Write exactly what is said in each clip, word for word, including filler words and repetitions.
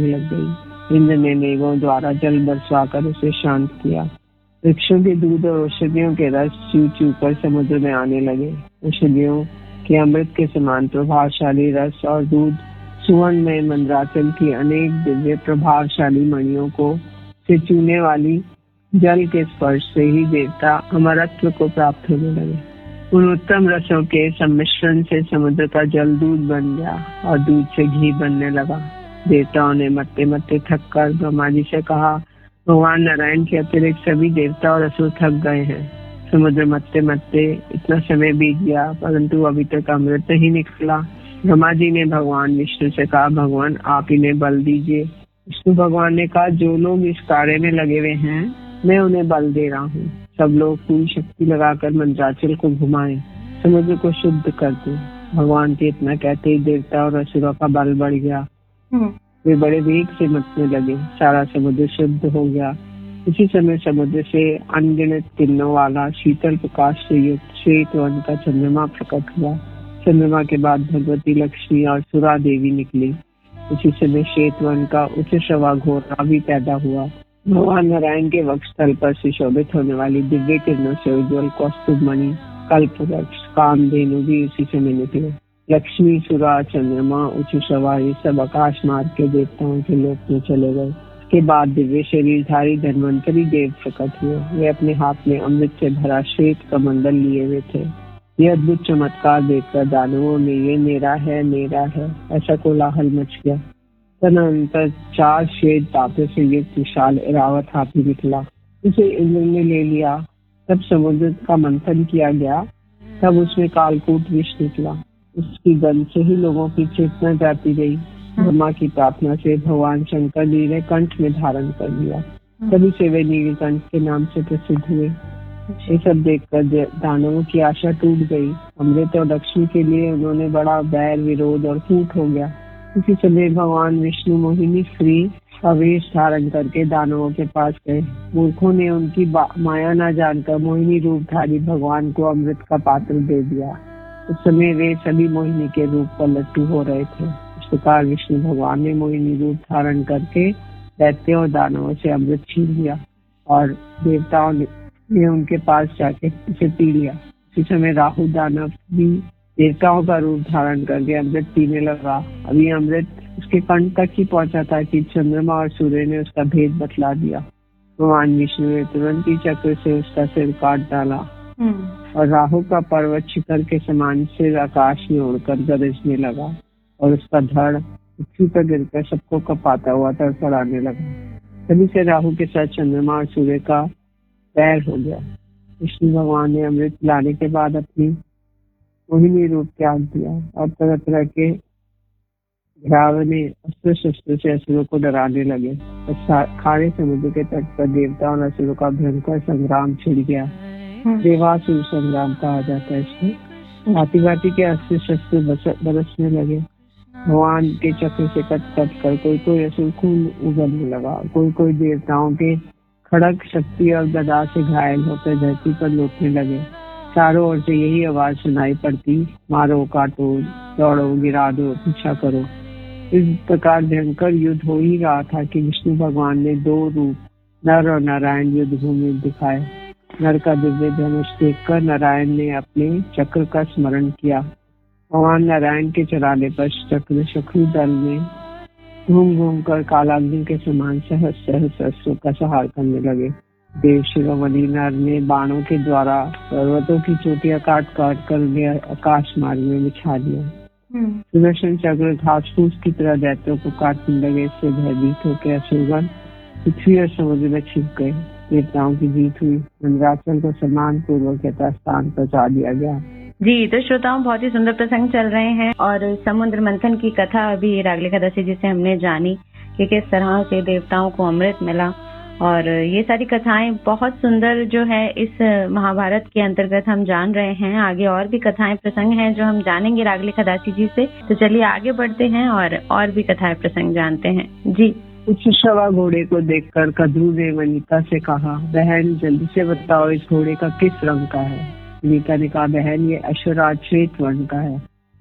लग गई। इंद्र ने मेघों द्वारा जल बरसाकर उसे शांत किया। वृक्षों के दूध और औषधियों के रस चू चू कर समुद्र में आने लगे। औषधियों के अमृत के समान प्रभावशाली रस और दूध सुवर्ण में मंद्राचल की अनेक दिव्य प्रभावशाली मणियों को से चूने वाली जल के स्पर्श से ही देवता अमरत्व को प्राप्त होने लगे। उन उत्तम रसों के सम्मिश्रण से समुद्र का जल दूध बन गया और दूध से घी बनने लगा। देवताओं ने मत्ते मत्ते थक कर ब्रह्मा जी से कहा, भगवान नारायण के अतिरिक्त सभी देवता और असुर थक गए हैं। समुद्र मत्ते मत्ते इतना समय बीत गया परंतु अभी तक अमृत नहीं निकला। ब्रह्मा जी ने भगवान विष्णु से कहा, भगवान आप इन्हें बल दीजिए। विष्णु भगवान ने कहा, जो लोग इस कार्य में लगे हुए हैं मैं उन्हें बल दे रहा हूँ। सब लोग पूरी शक्ति लगाकर मंत्राचल को घुमाएं, समुद्र को शुद्ध कर दें। भगवान के इतना कहते ही देवता और असुरों का बल बढ़ गया। वे बड़े वेग से मचने लगे। सारा समुद्र शुद्ध हो गया। इसी समय समुद्र से अनगिनत किरणों वाला शीतल प्रकाश से युक्त श्वेत वर्ण का चंद्रमा प्रकट हुआ। चंद्रमा के बाद भगवती लक्ष्मी और सुरा देवी निकली। उसी समय श्वेत वर्ण का उच्च श्रवा घोड़ा भी पैदा हुआ। भगवान नारायण के वक्षस्थल पर सुशोभित होने वाली दिव्य किरणों से उज्ज्वल कौस्तुभ मणि, कल्प वृक्ष, कामधेनु भी उसी समय निकले। लक्ष्मी, सुरा, चंद्रमा, उच्च श्रवा ये सब आकाश मार्ग के देवताओं के लोक में चले गए। इसके बाद दिव्य शरीरधारी धन्वंतरी देव प्रकट हुए। वे अपने हाथ में अमृत से भरा श्वेत कमंडल लिए हुए थे। ये अद्भुत चमत्कार देखकर दानवों ने ये मेरा है मेरा है ऐसा कोलाहल मच गया। तदनंतर चार श्वेत दांतों से युक्त विशाल ऐरावत हाथी निकला। उसे इंद्र ने ले लिया। तब समुद्र का मंथन किया गया। तब उसमें कालकूट विष निकला। उसकी गंध से ही लोगों की चेतना जाती गई। ब्रह्मा की प्रार्थना से भगवान शंकर जी ने कंठ में धारण कर लिया। तभी से वे नीलकंठ के नाम से प्रसिद्ध हुए। ये सब देखकर दानवों की आशा टूट गई। अमृत और लक्ष्मी के लिए उन्होंने बड़ा बैर विरोध और फूट हो गया। इसी समय भगवान विष्णु मोहिनी स्त्री अवेश धारण करके दानवों के पास गए। मूर्खों ने उनकी माया न जानकर मोहिनी रूपधारी भगवान को अमृत का पात्र दे दिया। उस समय वे सभी मोहिनी के रूप पर लट्टू हो रहे थे। इस प्रकार विष्णु भगवान ने मोहिनी रूप धारण करके दैत्य और दानवों से अमृत छीन लिया और देवताओं ने उनके पास जाके उसे पी लिया। इसी समय राहु दानव भी देवताओं का रूप धारण करके अमृत पीने लगा। अभी अमृत उसके कंठ तक ही पहुंचा था कि चंद्रमा और सूर्य ने उसका भेद बतला दिया। भगवान विष्णु ने तुरंत ही चक्र से उसका सिर काट डाला और राहु का पर्वत शिखर के समान सिर आकाश में उड़कर गरजने लगा और उसका धड़ पृथ्वी पर गिरकर सबको कपाता हुआ तड़फड़ाने लगा। तभी से राहु के साथ चंद्रमा और सूर्य का पैर हो गया। विष्णु भगवान ने अमृत लाने के बाद अपनी मोहिनी रूप त्याग दिया और तरह तरह के घरावने अस्त्र शस्त्र से असुरों को डराने लगे। खारे समुद्र के तट पर देवताओं और असुरों का भयंकर संग्राम छिड़ गया। देवासुर संग्राम कहा जाता है इसको। भांति भांति के अस्त्र शस्त्र बरसने लगे। भगवान के चक्र से कट कट कर कोई कोई असुर खून उगलने लगा। कोई कोई देवताओं के खड़ग शक्ति और गदा से घायल होकर धरती पर लौटने लगे। चारों ओर से यही आवाज सुनाई पड़ती, मारो, काटो, दौड़ो, गिरा दो, पीछा करो। इस प्रकार भयंकर युद्ध हो ही रहा था कि विष्णु भगवान ने दो रूप नर और नारायण युद्ध भूमि दिखाए। नर का दिव्य धनुष देखकर नारायण ने अपने चक्र का स्मरण किया। भगवान नारायण के चलाने पर चक्र शत्रु दल में घूम घूम कर कालाग्नि के समान सहस सहस अस्त्रों का संहार करने लगे। देव शिरोमणि नर ने बाणों के द्वारा पर्वतों की चोटियां काट काट कर उन्हें आकाश मार्ग में बिछा दिया। सुदर्शन चक्र घास फूस की तरह दैत्यों को काटने लगे। इससे भयभीत होकर असुरगण पृथ्वी और समुद्र में छिप गए। देवताओं की जीत हुई। मंदराचल को सम्मान पूर्वक यथास्थान पहुंचा दिया गया। जी, तो श्रोताओं बहुत ही सुंदर प्रसंग चल रहे हैं और समुद्र मंथन की कथा अभी रागले एकादशी जी से हमने जानी कि किस तरह से देवताओं को अमृत मिला और ये सारी कथाएं बहुत सुंदर जो है इस महाभारत के अंतर्गत हम जान रहे हैं। आगे और भी कथाएं प्रसंग हैं जो हम जानेंगे रागले एकादशी जी से। तो चलिए आगे बढ़ते हैं और और भी कथाएं प्रसंग जानते हैं। जी, उच्च श्रवा घोड़े को देखकर कद्रू ने वनिता से कहा, बहन जल्दी से बताओ इस घोड़े का किस रंग का है। वनिता ने कहा, बहन ये अश्वराज श्वेत वर्ण का है।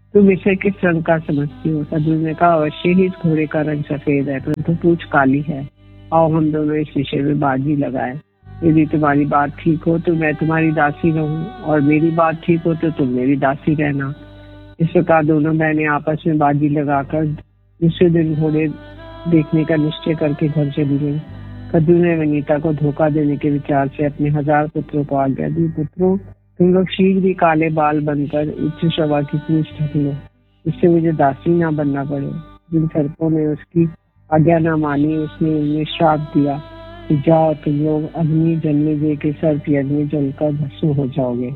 तुम विषय किस रंग का समझती हो? कद्रू ने कहा, अवश्य ही इस घोड़े का रंग सफेद है, परंतु पूंछ काली है। आओ हम दोनों इस विषय में बाजी लगाए। यदि तुम्हारी बात ठीक हो तो मैं तुम्हारी दासी रहूं, और मेरी बात ठीक हो तो तुम मेरी दासी रहना। इस प्रकार दोनों बहनें आपस में बाजी लगाकर दूसरे दिन घोड़े देखने का निश्चय करके घर चली गई। कद्रू ने वनीता को धोखा देने के विचार से अपने हजार पुत्रों को आज्ञा दी, पुत्रों तुम लोग शीघ्र ही काले बाल बनकर उच्च शवा की पूंछ ढक लो, इससे मुझे दासी ना बनना पड़े। जिन सर्पों ने उसकी आज्ञा न मानी उसने उन्हें श्राप दिया कि जाओ तुम लोग अग्नि जलने दे के सर्प यज्ञ में जलकर भस्म हो जाओगे।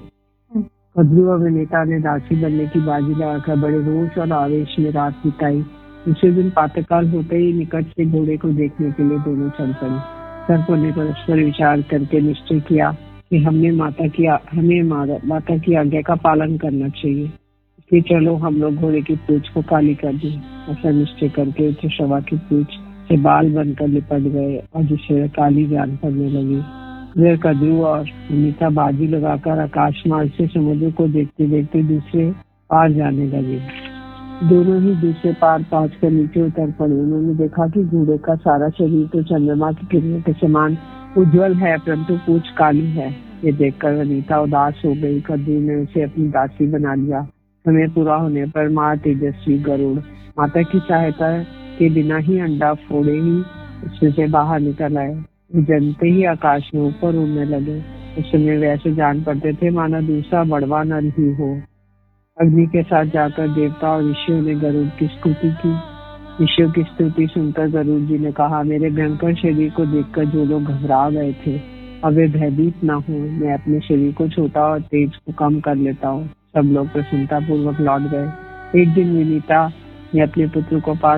कद्रू और वनीता ने दासी बनने की बाजी लगाकर बड़े रोष और आवेश में रात बिताई। दूसरे दिन प्रातःकाल होते ही निकट से घोड़े को देखने के लिए दोनों चल पड़े। सर्पों ने परस्पर विचार करके निश्चय किया कि हमने माता की हमें माता की आज्ञा का पालन करना चाहिए, इसलिए चलो हम लोग घोड़े की पूंछ को काली कर दी। ऐसा निश्चय करके उच्च शवा की पूंछ से बाल बनकर लिपट गए और जिससे काली जान पड़ने लगी। वे कद्रू और वनीता बाजी लगाकर आकाश मार्ग से समुद्र को देखते देखते दूसरे पार जाने लगे। दोनों ही दूसरे पार पहुंचकर नीचे उतर पड़े। उन्होंने देखा कि घोड़े का सारा शरीर तो चंद्रमा की किरणों के समान उज्जवल है, परंतु पूंछ काली है। ये देखकर वनीता उदास हो गई। कद्रू ने उसे अपनी दासी बना लिया। समय पूरा होने पर माँ तेजस्वी गरुड़ माता की सहायता के बिना ही अंडा फोड़े ही उसमें से बाहर निकल आए। जनते ही आकाश में ऊपर उड़ने लगे। उस समय वे ऐसे जान पड़ते थे मानो दूसरा बड़वा नर ही हो। अग्नि के साथ जाकर देवता और ऋषियों ने गरुड़ की स्तुति की। ऋषियों की स्तुति सुनकर गरुड़ जी ने कहा, मेरे भयंकर शरीर को देखकर जो लोग घबरा गए थे अब वे भयभीत न हो। मैं अपने शरीर को छोटा और तेज को कम कर लेता हूँ। सब लोग प्रसन्नता पूर्वक लौट गए। एक दिन विनीता ने अपने पुत्र को पास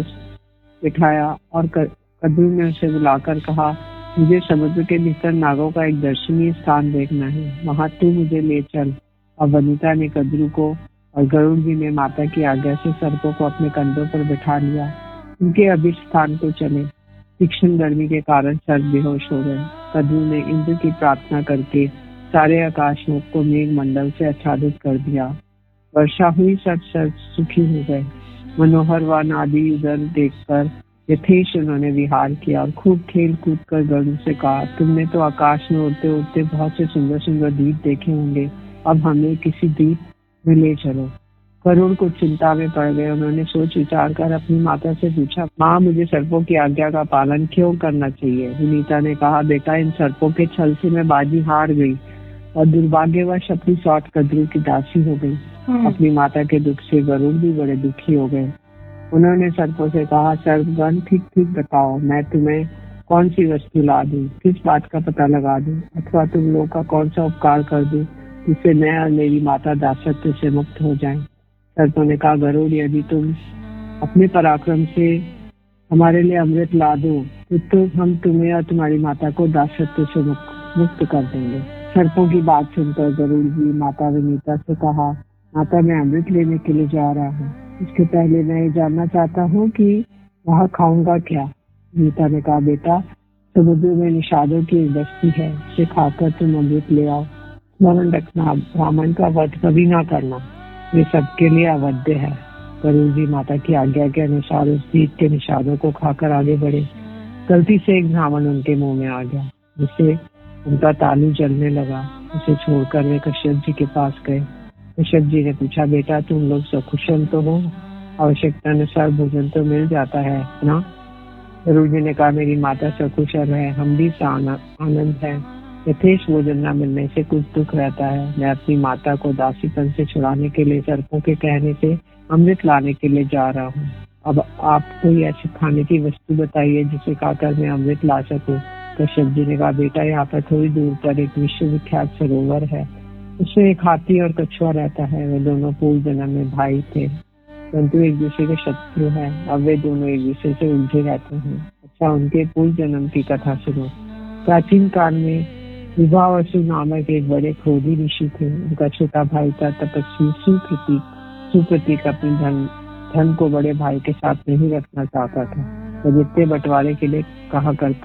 बिठाया और कद्रू ने उसे बुलाकर कहा, मुझे समुद्र के भीतर नागों का एक दर्शनीय स्थान देखना है, वहां तू मुझे ले चल। और वनीता ने कद्रू को और गरुड़ जी ने माता की आज्ञा से सर्पों को अपने कंधों पर बिठा लिया। उनके अभिष्ट स्थान को चले। तीक्ष्ण गर्मी के कारण सर्प बेहोश हो गए। कद्रू ने इंद्र की प्रार्थना करके सारे आकाश मुख को मेघ मंडल से आच्छादित कर दिया। वर्षा हुई, सब सर्प सुखी हो गए। मनोहर व नादी उदर देखकर यथेश उन्होंने विहार किया और खूब खेल कूद कर गरुड़ से कहा, तुमने तो आकाश में उड़ते उड़ते बहुत से सुंदर सुंदर द्वीप देखे होंगे, अब हमें किसी द्वीप में ले चलो। गरुड़ को चिंता में पड़ गए। उन्होंने सोच विचार कर अपनी माता से पूछा, माँ मुझे सर्पों की आज्ञा का पालन क्यों करना चाहिए? विनीता ने कहा, बेटा इन सर्पों के छल से मैं बाजी हार गई और दुर्भाग्यवश अपनी सौत कद्रू की दासी हो गई। अपनी माता के दुख से गरुड़ भी बड़े दुखी हो गए। उन्होंने सर्पों से कहा, सर्पगण ठीक ठीक बताओ, मैं तुम्हें कौन सी वस्तु ला दूं, किस बात का पता लगा दूं, अथवा तुम लोग का कौन सा उपकार कर दूं जिससे मैं और मेरी माता दासत्व से मुक्त हो जाएं। सर्पों ने कहा, गरुड़ यदि तुम अपने पराक्रम से हमारे लिए अमृत ला दो तो, तो हम तुम्हें और तुम्हारी माता को दासत्व से मुक्त कर देंगे। सर्पों की बात सुनकर गरुड़ जी माता विनीता से कहा, माता मैं अमृत लेने के लिए जा रहा हूँ, इसके पहले मैं ये जानना चाहता हूँ कि वहाँ खाऊंगा क्या? विनीता ने कहा, बेटा समुद्र में निषादों की एक बस्ती है, उसे खाकर तुम अमृत ले आओ। स्मरण रखना, ब्राह्मण का वध कभी ना करना, ये सबके लिए अवध्य है। गरुड़ जी माता की आज्ञा के अनुसार उस द्वीप के निषादों को खाकर आगे बढ़े। गलती से एक ब्राह्मण उनके मुंह में आ गया, जिससे उनका तालू जलने लगा। उसे छोड़कर वे कश्यप जी के पास गए। कश्यप जी ने पूछा, बेटा तुम लोग सकुशल तो हो, आवश्यकता अनुसार भोजन तो मिल जाता है ना? गरुड़ जी ने कहा, मेरी माता सकुशल है, हम भी आनंद है। यथेश भोजन न मिलने से कुछ दुख रहता है। मैं अपनी माता को दासीपन से छुड़ाने के लिए सर्पों के कहने से अमृत लाने के लिए जा रहा हूँ। अब आप कोई ऐसी खाने की वस्तु बताइए जिसे खाकर मैं अमृत ला सकूं। कश्यप जी ने कहा, बेटा यहाँ पर थोड़ी दूर पर एक विश्वविख्यात सरोवर है, उसमें एक हाथी और कछुआ रहता है। वे दोनों पूर्व जन्म में भाई थे, परंतु एक दूसरे के शत्रु हैं। अब वे दोनों एक दूसरे से उलझे रहते हैं। अच्छा, उनके पूर्व जन्म की कथा सुनो। प्राचीन काल में विभावसु नामक एक बड़े क्रोधी ऋषि थे। उनका छोटा भाई था तपस्वी सुप्रतीक। सुप्रतीक अपने धन धन को बड़े भाई के साथ नहीं रखना चाहता था। वह जितने बंटवारे के लिए कहा करता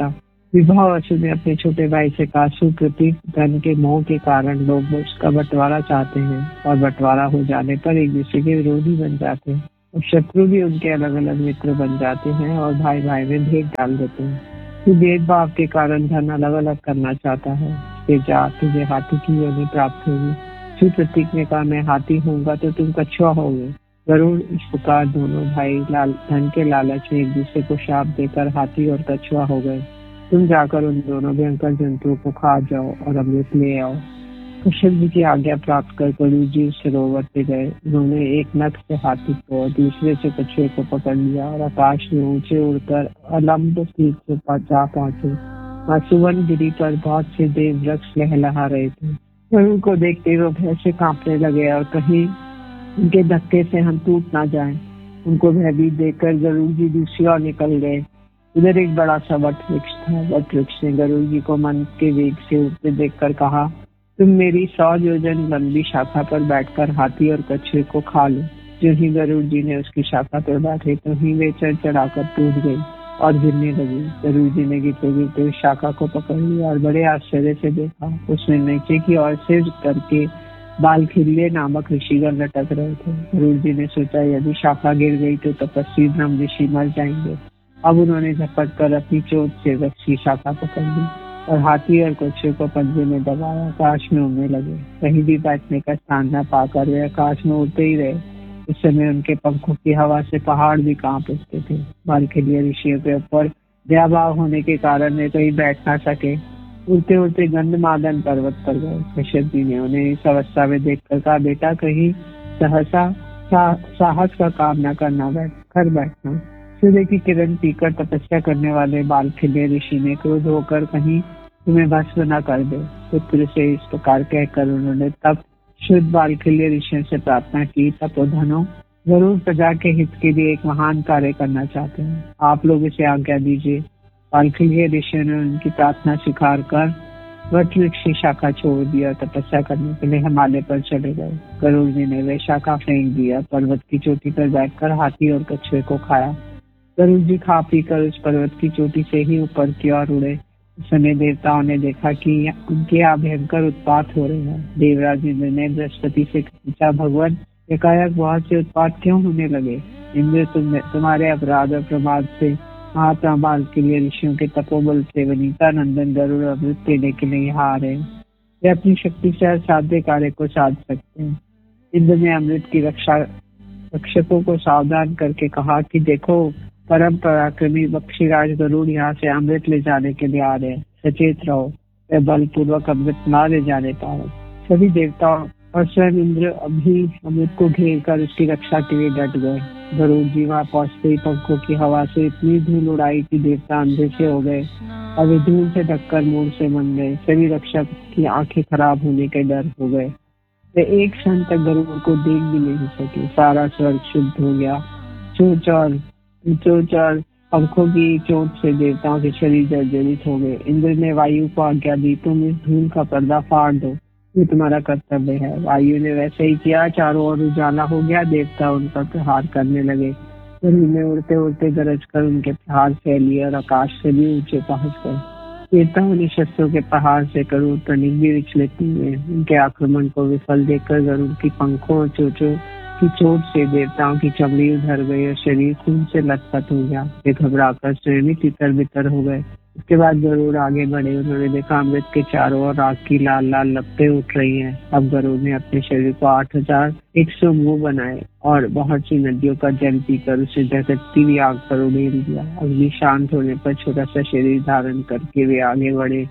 विभावसु ने अपने छोटे भाई से कहा, सुप्रतीक, धन के मोह के कारण लोग उसका बंटवारा चाहते हैं और बंटवारा हो जाने पर एक दूसरे के विरोधी बन जाते हैं और शत्रु भी उनके अलग अलग मित्र बन जाते हैं और भाई भाई में भेद डाल देते हैं। तू भेदभाव के कारण धन अलग अलग करना चाहता है, इसलिए जा, तुझे हाथी की योनि प्राप्त होगी। सुप्रतीक ने कहा, मैं हाथी होऊंगा तो तुम कछुआ होगे। गरुड़ इस प्रकार दोनों भाई लाल धन के लालच में एक दूसरे को शाप देकर हाथी और कछुआ हो गए। तुम जाकर उन दोनों भयंकर जंतुओं को खा जाओ और अमृत ले आओ। कश्यप जी की आज्ञा प्राप्त कर गरुड़ जी सरोवर से गए। उन्होंने एक नख से हाथी को और दूसरे से कछुए को पकड़ लिया और आकाश में ऊंचे उड़कर अलम्ब सीट से जा पहुंचे। वहाँ सुवर्ण गिरी पर बहुत से देव वृक्ष लहलहा रहे थे। गरुड़ को देखते हुए भय से कांपने लगे और कहीं उनके धक्के से हम टूट ना जाएं। उनको भयभीत देखकर गरुड़ जी दूसरी ओर निकल गए। उधर एक बड़ा सा वट वृक्ष था। वट वृक्ष ने गरुड़ जी को मन के वेग से उड़ते देखकर कहा, तुम मेरी सौ योजन लंबी शाखा पर बैठकर हाथी और कछुए को खा लो। जो ही गरुड़ जी ने उसकी शाखा पर बैठे तो ही वे चढ़ चढ़ाकर टूट गई और गिरने लगी। गरुड़ जी ने गिरते गिरते उस शाखा को पकड़ लिया और बड़े आश्चर्य से देखा। उसमें नीचे की ओर सिर करके बाल खिल्ले नामक ऋषिगण लटक रहे थे। गरुड़ जी ने सोचा, यदि शाखा गिर गई तो तपस्वी ब्रह्म ऋषि मर जाएंगे। अब उन्होंने झपट कर अपनी चोट से वृक्ष की शाखा पकड़ ली और हाथी और कछुए को पंजे में दबाया आकाश में उड़ने लगे। कहीं भी बैठने का स्थान न पाकर वे आकाश में उड़ते ही रहे। इस समय उनके पंखों की हवा से पहाड़ भी कांप उठते थे। बालखिलिया ऋषियों के ऊपर दयाभाव होने के कारण वे कहीं बैठ ना सके। उड़ते उड़ते गंधमादन पर्वत पर गए। कश्यप जी ने उन्हें इस अवस्था में देखकर कहा, बेटा, कहीं सहसा सा, साहस का काम न करना, बैठ कर बैठना। सूर्य की किरण पीकर तपस्या करने वाले बालखिलिया ऋषि ने क्रोध होकर कहीं तुम्हें भस्म न कर दे। पुत्र से इस प्रकार कहकर उन्होंने तब शुद्ध बालखिलिया ऋषियों से प्रार्थना की, तपोधनो, गरुड़ प्रजा के हित के लिए एक महान कार्य करना चाहते हैं, आप लोग इसे आज्ञा दीजिए। बालखिलिया ऋषियों ने उनकी प्रार्थना स्वीकार कर वट वृक्ष की शाखा छोड़ दिया, तपस्या करने के लिए हिमालय पर चले गए। गरुड़ जी ने वे शाखा फेंक दिया, पर्वत की चोटी पर बैठकर हाथी और कछुए को खाया। गरुड़ जी खा पी कर उस पर्वत की चोटी से ही ऊपर की ओर उड़े। उस समय देवताओं ने देखा कि उनके यहाँ भयंकर उत्पात हो रहे हैं। देवराज इंद्र ने बृहस्पति से पूछा, भगवान, एकाएक बहुत से उत्पात क्यों होने लगे? इंद्र, तुम तुम्हारे अपराध और प्रमाद से महात्मा बालखिलिया ऋषियों के तपोबल से वनिता नंदन गरुड़ अमृत लेने के लिए यहाँ आ रहे हैं। वे अपनी शक्ति से असाध्य कार्य को साध सकते हैं। इंद्र ने अमृत की रक्षा रक्षकों को सावधान करके कहा कि देखो, परम पराक्रमी बक्षीराज गरुड़ यहाँ से अमृत ले जाने के लिए आ रहे हैं, सचेत रहो, वे बलपूर्वक अमृत न ले जाने पाए। सभी देवताओं और स्वयं इंद्र अभी अमृत को घेर कर उसकी रक्षा के लिए डट गए। गरुड़ जी वहाँ पहुंचते ही पंखों की हवा से इतनी धूल उड़ाई कि देवता अंधे से हो गए और वे धूल से ढककर मूड से बन गए। सभी रक्षक की आंखें खराब होने के डर हो गए। वे एक क्षण तक गरुड़ को देख भी नहीं सके। सारा स्वर्ग शुद्ध हो गया। चोच और चोच और पंखों की चोट से देवताओं के शरीर जर्जरित हो गए। इंद्र ने वायु को आज्ञा दी, तुम इस धूल का पर्दा फाड़ दो, ये तुम्हारा कर्तव्य है। वायु ने वैसे ही किया। चारों ओर उजाला हो गया। देवता उन पर प्रहार करने लगे। गरुड़ में उड़ते उड़ते गरज कर उनके प्रहार फैलिए और आकाश से भी ऊंचे पहुंच गए। देवताओं ने शस्त्रों के प्रहार से गरुड़ तनिक भी विचलित नहीं हुए। उनके आक्रमण को विफल देखकर गरुड़ की पंखों और चोचों की चोट से देवताओं की चमड़ी उधर गई और शरीर खून से लथपथ हो गया। वे घबराकर स्वयं ही तितर बितर हो गए। उसके बाद गरुड़ आगे बढ़े। उन्होंने देखा अमृत के चारों ओर आग की लाल लाल लपटें उठ रही हैं। अब गरुड़ ने अपने शरीर को आठ हजार एक सौ मुंह बनाए और बहुत सी नदियों का जल पीकर उसे दहकती हुई आग पर उड़ेल दिया। अग्नि शांत होने पर छोटा सा शरीर धारण करके वे आगे बढ़े।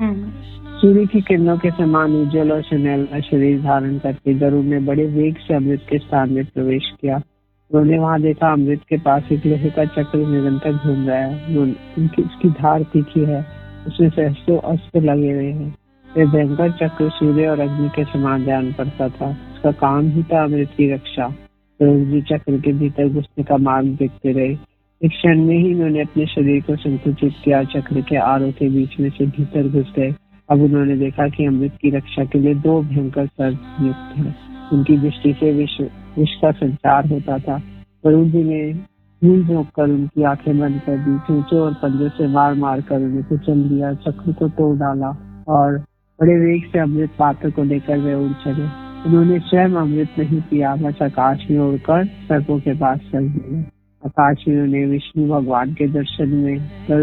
सूर्य की किरणों के समान उज्जवल और सुनहरा शरीर धारण करके गरुड़ ने बड़े वेग से अमृत के स्थान में प्रवेश किया। उन्होंने वहां देखा अमृत के पास एक लोहे का चक्र निरंतर घूम रहा है। उनकी उसकी धार तीखी है, उसमें सहस्त्रों अस्त्र लगे हुए हैं। वे भयंकर चक्र सूर्य और अग्नि के समान जान पड़ता था। उसका काम ही था अमृत की रक्षा। गरुड़ जी चक्र के भीतर घुसने का मार्ग देखते रहे। एक क्षण में ही उन्होंने अपने शरीर को संकुचित किया। चक्र के आरों के बीच में से भीतर घुस गए। अब उन्होंने देखा कि अमृत की रक्षा के लिए दो भयंकर सर्प नियुक्त हैं। उनकी दृष्टि से विश्व विश्व का संचार होता था। गरुड़ जी ने भूल झोंक कर उनकी आंखें बंद कर दी, चोंचों और पंजों से मार मार कर उन्हें कुचल दिया, चक्र को तोड़ डाला और बड़े वेग से अमृत पात्र को लेकर वे उड़ चले। उन्होंने स्वयं अमृत नहीं पिया, बस आकाश में उड़कर सर्पों के पास चल दिए। आकाश में उन्हें विष्णु भगवान के दर्शन में